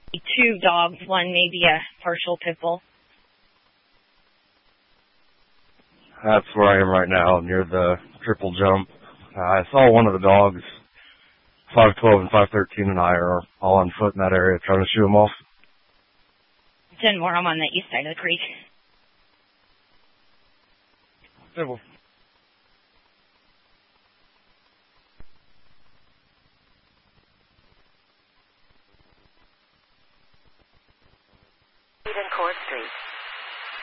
Two dogs, one maybe a partial pit bull. That's where I am right now, near the triple jump. I saw one of the dogs, 512 and 513 and I are all on foot in that area trying to shoo them off. 10 more, I'm on the east side of the creek. Civil. Court Street.